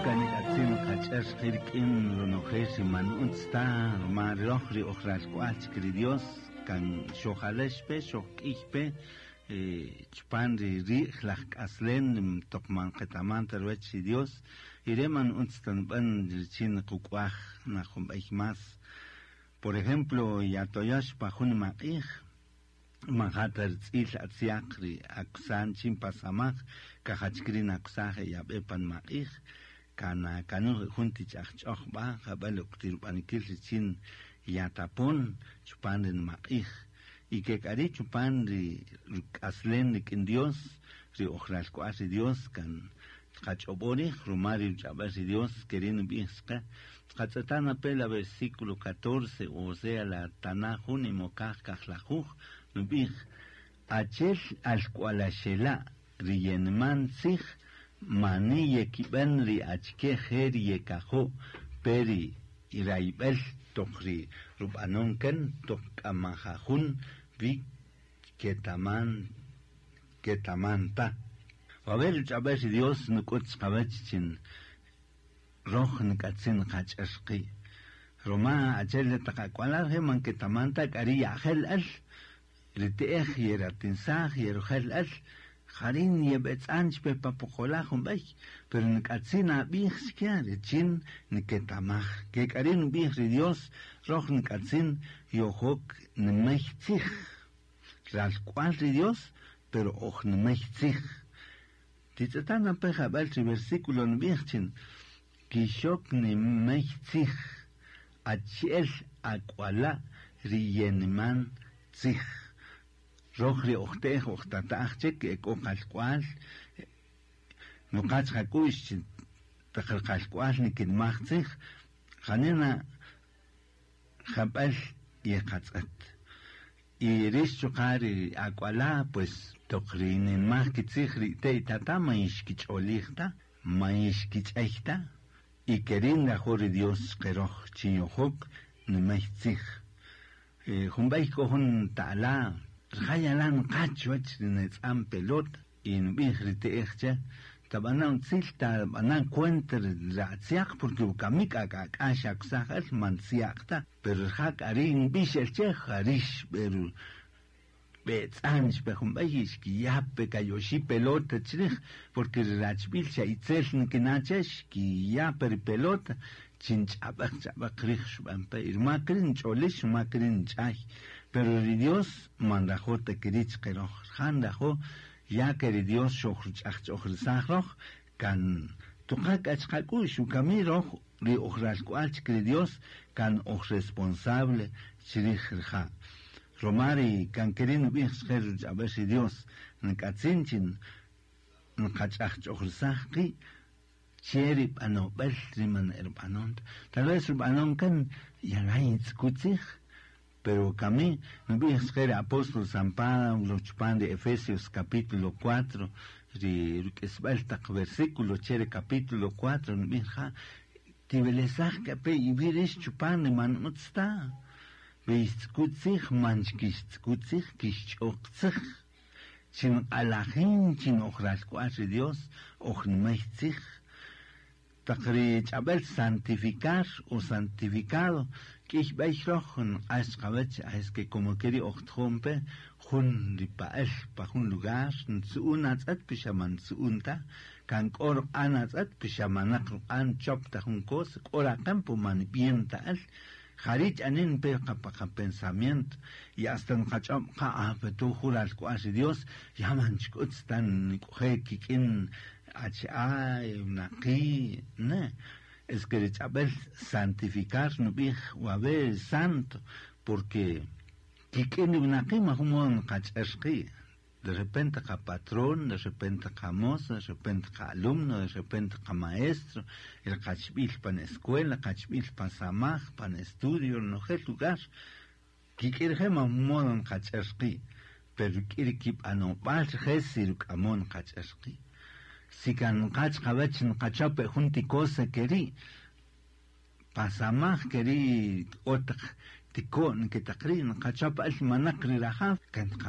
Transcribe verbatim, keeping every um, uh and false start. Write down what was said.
كان قاتين قاتش خيركين رنوخيش من أنستا ما روخري أخراج قوات كريديوس كان شوخالش به شوخ إيش به چپان ری ریخ لخ اصلن تقمان قطمان تروچ دیوس ایرمان unsten ban chin kukwaj na khumbaich más. Por ejemplo, ya toyash pajun maqij manhatar tzil atziakri aksan chin pasamaj kahachkrin aksaje ya bepan maqij kana kanu junti chachchoj ba jabal uktir banikil chin ya tapon chupan maqij y que cari chupan ri aslen en Dios ri ojral cuasi Dios can cachobori rumari chabasi Dios queriendo bisca cachatana pela versículo catorce o sea la tanajun y mokaj kajlajuj nubij achel al cualashela ri yenman sig mani yekiben ri achke her yekajo peri iraibel tokri rubanon ken tok amajajun vi ketaman ketamanta a ver a ver si Dios no cuts cabechin rojan katsin qachasqi roma achel taqaqualar heman ketamanta kariya hel al riteh yeratinsa yerhel al Harin yebetsanch pe papokolajun bay, pero ni katsina bich kiare chin ni ketamaj, que karin bich Dios roch ni katsin yohok ni mechtzich, ral cual Dios, pero och ni mechtzich. Titzatana peja balchi versículo ni bichin, kishok ni mechtzich, achiel akwala riyenman tzich. Rohri ochteh ochtatachche que ocalcual no cachcacuish tacalcual ni kidmachzich janena jabal y catzat y rischukari acuala pues tokrinin más kitzich te tata maishkicholichta maishkichechta y querinda jori Dios keroch chiyohok ni mechtzich jumbay kohun ta'ala Rayalan cachuach en am pelot in bigrite eche tabanan silta banan cuenter la tsiak porque ukamika ka kashak sahal man siakta pero hak arin bishel che harish pero betsanch be humbayish ki yape kayoshi pelot chrich porque rachbil cha itzel kinachesh ki yaper pelot chinch abach abach rich bampa irmakrin cholish makrin chay pero Dios mandajó te querich queroch handajó ya que Dios shochch achchochrsakhroch kan tuqak achqakush ukamiro ri ochral kuach que Dios kan och responsable chirikha romari kan querin bich kher abasi Dios nkatsinchin nkachachchochrsakhki cherib anobel riman erbanont tal vez erbanon kan yalaitz kutzich pero camí, me vi escribir apóstol San Pablo, chupan de Efesios capítulo cuatro, de versículo chere capítulo cuatro, me vi ja, tibelezach cape y virish chupan de man utsta, veis kutzich manchkis kutzich kishoktzich, chin alajin chin ochras cuatro Dios, ochnmechtzich, takri chabel santificar o santificado, que ich beichrochen als Kawetsch, als que como queri ochtrompe, hun di pael, pa hun lugar, zu unats at pishaman zu unta, kan kor anats at pishamanak an chopta hun kos, kora campo man pienta al, Harich anin pe kapaka pensamiento, y hasta un hachom ka apetu jural cuasi Dios, llaman chikuts tan coge kikin, H.A. naki, ne, es que el santificar no bij o haber santo, porque kikin naki mahumon kachashki, de repente ka patrón, de repente ka moza, de repente ka alumno, de repente ka maestro, el kachbil pan escuela, kachbil pan samaj, pan estudio, no hay lugar, kikir mahumon kachashki, pero kirkip anopal jesir kamon kachashki. Si can cach cabechin cachape junti cosa queri pasamaj queri otak tikon que takrin cachapa el manakri raja